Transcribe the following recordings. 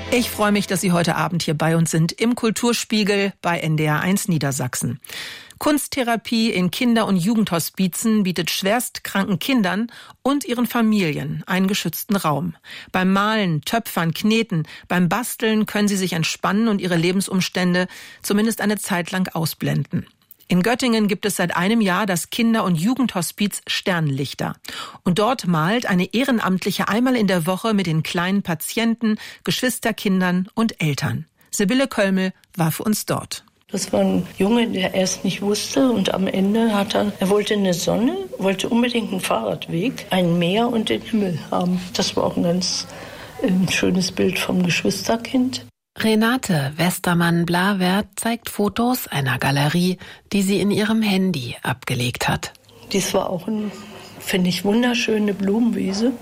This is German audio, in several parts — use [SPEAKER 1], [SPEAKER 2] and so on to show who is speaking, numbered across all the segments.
[SPEAKER 1] Ich freue mich, dass Sie heute Abend hier bei uns sind im Kulturspiegel bei NDR1 Niedersachsen. Kunsttherapie in Kinder- und Jugendhospizen bietet schwerstkranken Kindern und ihren Familien einen geschützten Raum. Beim Malen, Töpfern, Kneten, beim Basteln können sie sich entspannen und ihre Lebensumstände zumindest eine Zeit lang ausblenden. In Göttingen gibt es seit einem Jahr das Kinder- und Jugendhospiz Sternlichter. Und dort malt eine Ehrenamtliche einmal in der Woche mit den kleinen Patienten, Geschwisterkindern und Eltern. Sibylle Kölmel war für uns dort.
[SPEAKER 2] Das war ein Junge, der erst nicht wusste und am Ende er wollte eine Sonne, wollte unbedingt einen Fahrradweg, ein Meer und den Himmel haben. Das war auch ein ganz schönes Bild vom Geschwisterkind.
[SPEAKER 3] Renate Westermann-Blawert zeigt Fotos einer Galerie, die sie in ihrem Handy abgelegt hat.
[SPEAKER 2] Dies war auch finde ich, wunderschöne Blumenwiese.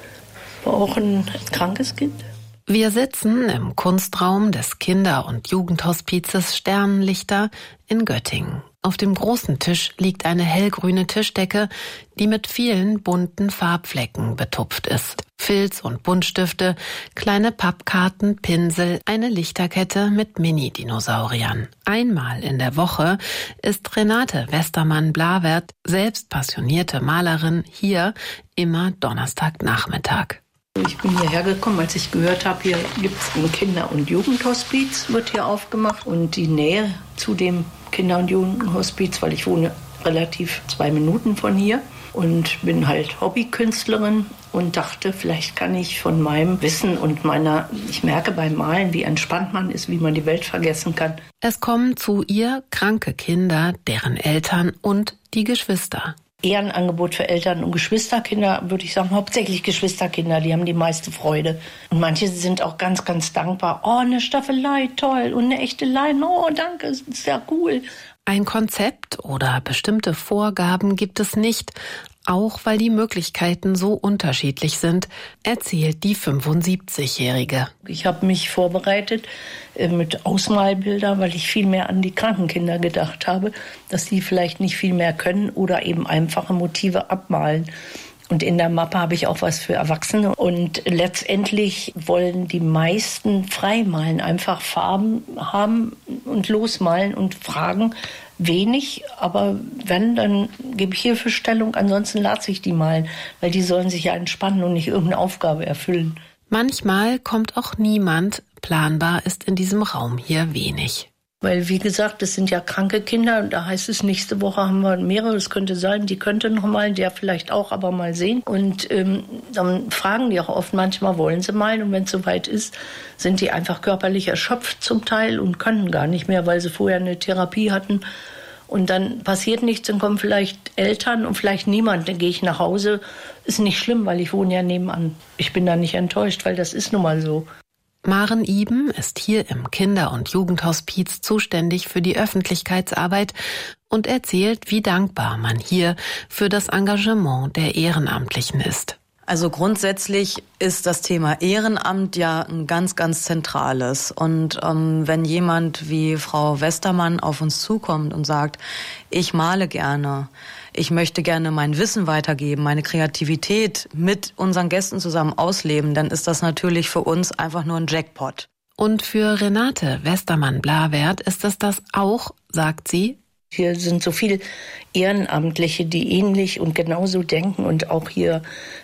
[SPEAKER 2] War auch ein krankes Kind.
[SPEAKER 3] Wir sitzen im Kunstraum des Kinder- und Jugendhospizes Sternlichter in Göttingen. Auf dem großen Tisch liegt eine hellgrüne Tischdecke, die mit vielen bunten Farbflecken betupft ist. Filz und Buntstifte, kleine Pappkarten, Pinsel, eine Lichterkette mit Mini-Dinosauriern. Einmal in der Woche ist Renate Westermann-Blawert, selbst passionierte Malerin, hier immer Donnerstagnachmittag.
[SPEAKER 2] Ich bin hierher gekommen, als ich gehört habe, hier gibt es ein Kinder- und Jugendhospiz, wird hier aufgemacht. Und die Nähe zu dem Kinder- und Jugendhospiz, weil ich wohne relativ 2 Minuten von hier und bin halt Hobbykünstlerin und dachte, vielleicht kann ich von meinem Wissen und ich merke beim Malen, wie entspannt man ist, wie man die Welt vergessen kann.
[SPEAKER 3] Es kommen zu ihr kranke Kinder, deren Eltern und die Geschwister.
[SPEAKER 2] Ehrenangebot für Eltern und Geschwisterkinder, würde ich sagen, hauptsächlich Geschwisterkinder, die haben die meiste Freude. Und manche sind auch ganz, ganz dankbar. Oh, eine Staffelei, toll. Und eine echte Leine, oh, danke, ist ja cool.
[SPEAKER 3] Ein Konzept oder bestimmte Vorgaben gibt es nicht, auch weil die Möglichkeiten so unterschiedlich sind, erzählt die 75-Jährige.
[SPEAKER 2] Ich habe mich vorbereitet mit Ausmalbildern, weil ich viel mehr an die kranken Kinder gedacht habe, dass die vielleicht nicht viel mehr können oder eben einfache Motive abmalen. Und in der Mappe habe ich auch was für Erwachsene. Und letztendlich wollen die meisten freimalen, einfach Farben haben und losmalen und fragen wenig. Aber wenn, dann gebe ich Hilfestellung, ansonsten lasse ich die malen, weil die sollen sich ja entspannen und nicht irgendeine Aufgabe erfüllen.
[SPEAKER 3] Manchmal kommt auch niemand. Planbar ist in diesem Raum hier wenig.
[SPEAKER 2] Weil, wie gesagt, das sind ja kranke Kinder. Und da heißt es, nächste Woche haben wir mehrere. Das könnte sein, die könnte noch mal, der vielleicht auch, aber mal sehen. Und dann fragen die auch oft, manchmal wollen sie malen. Und wenn es soweit ist, sind die einfach körperlich erschöpft zum Teil und können gar nicht mehr, weil sie vorher eine Therapie hatten. Und dann passiert nichts, dann kommen vielleicht Eltern und vielleicht niemand. Dann gehe ich nach Hause. Ist nicht schlimm, weil ich wohne ja nebenan. Ich bin da nicht enttäuscht, weil das ist nun mal so.
[SPEAKER 3] Maren Iben ist hier im Kinder- und Jugendhospiz zuständig für die Öffentlichkeitsarbeit und erzählt, wie dankbar man hier für das Engagement der Ehrenamtlichen ist.
[SPEAKER 4] Also grundsätzlich ist das Thema Ehrenamt ja ein ganz, ganz zentrales. Und wenn jemand wie Frau Westermann auf uns zukommt und sagt, ich male gerne, ich möchte gerne mein Wissen weitergeben, meine Kreativität mit unseren Gästen zusammen ausleben, dann ist das natürlich für uns einfach nur ein Jackpot.
[SPEAKER 3] Und für Renate Westermann-Blawert ist es das auch, sagt sie.
[SPEAKER 2] Hier sind so viele Ehrenamtliche, die ähnlich und genauso denken und auch hier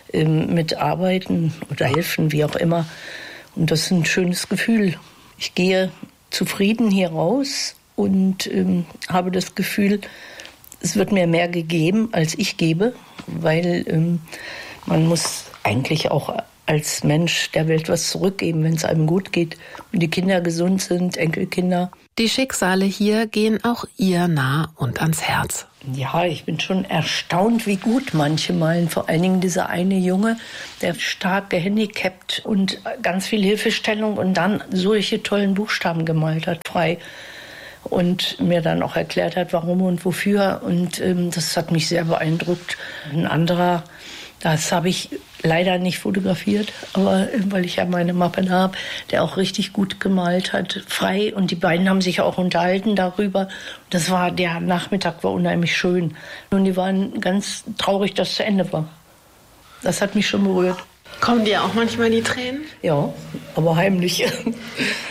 [SPEAKER 2] mitarbeiten oder helfen, wie auch immer. Und das ist ein schönes Gefühl. Ich gehe zufrieden hier raus und habe das Gefühl, es wird mir mehr gegeben, als ich gebe, weil man muss eigentlich auch als Mensch der Welt was zurückgeben, wenn es einem gut geht und die Kinder gesund sind, Enkelkinder.
[SPEAKER 3] Die Schicksale hier gehen auch ihr nah und ans Herz.
[SPEAKER 2] Ja, ich bin schon erstaunt, wie gut manche malen. Vor allen Dingen dieser eine Junge, der stark gehandicapt und ganz viel Hilfestellung und dann solche tollen Buchstaben gemalt hat, frei. Und mir dann auch erklärt hat, warum und wofür. Und das hat mich sehr beeindruckt. Ein anderer, das habe ich leider nicht fotografiert, aber weil ich ja meine Mappe da habe, der auch richtig gut gemalt hat, frei. Und die beiden haben sich auch unterhalten darüber. Der Nachmittag war unheimlich schön. Und die waren ganz traurig, dass es zu Ende war. Das hat mich schon berührt.
[SPEAKER 3] Kommen dir auch manchmal die Tränen?
[SPEAKER 2] Ja, aber heimlich.